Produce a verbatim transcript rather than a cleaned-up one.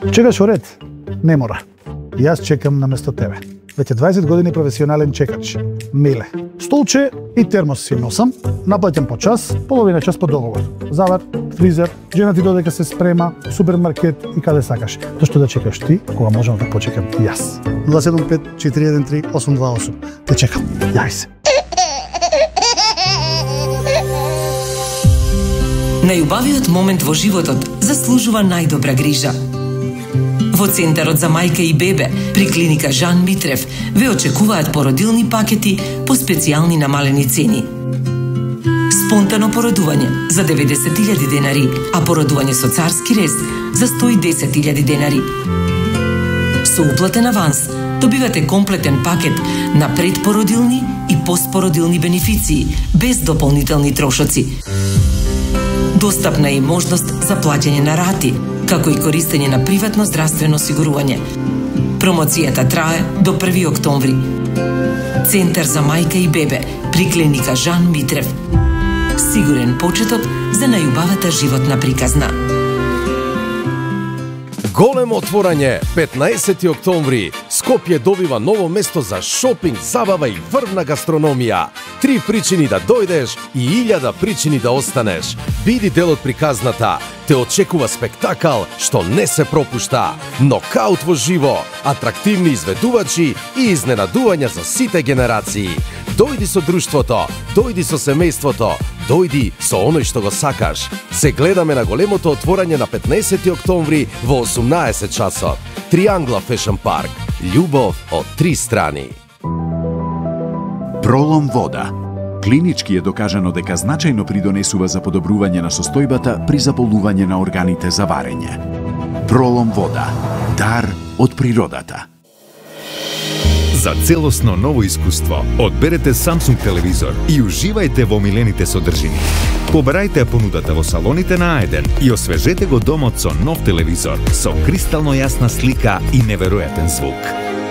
Чекаш во ред? Не мора. Јас чекам наместо тебе. Веќе дваесет години професионален чекач. Миле. Столче и термос си носам, наплаќам по час, половина час по договор. Завар, фризер, жена ти додека се спрема, супермаркет и каде сакаш. Зошто да чекаш ти, кога можам да почекам јас? нула седум пет четири еден три осум два осум. Те чекам. Јај се. Најубавиот момент во животот заслужува најдобра грижа. Во Центарот за мајка и бебе при клиника Жан Митрев ве очекуваат породилни пакети по специјални намалени цени. Спонтано породување за деветдесет илјади денари, а породување со царски рез за сто и десет илјади денари. Со уплатен аванс добивате комплетен пакет на предпородилни и постпородилни бенефиции без дополнителни трошоци. Достапна е и можност за плаќање на рати, како и користење на приватно здравствено осигурување. Промоцијата трае до први октомври. Центар за мајка и бебе при клиника Жан Митрев. Сигурен почеток за најубавата животна приказна. Големо отворање, петнаесети октомври. Скопје добива ново место за шопинг, забава и врвна гастрономија. Три причини да дојдеш и илјада причини да останеш. Биди дел од приказната. Те очекува спектакал што не се пропушта. Нокаут во живо, атрактивни изведувачи и изненадувања за сите генерации. Дојди со друштвото, дојди со семејството, дојди со оној што го сакаш. Се гледаме на големото отворање на петнаесети октомври во осумнаесет часот. Триангла Фешн Парк. Љубов од три страни. Пролом вода. Клинички е докажано дека значајно придонесува за подобрување на состојбата при заболување на органите за варење. Пролом вода. Дар од природата. За целосно ново искуство, одберете Samsung телевизор и уживајте во омилените содржини. Побарајте понудата во салоните на А еден и освежете го домот со нов телевизор, со кристално јасна слика и неверојатен звук.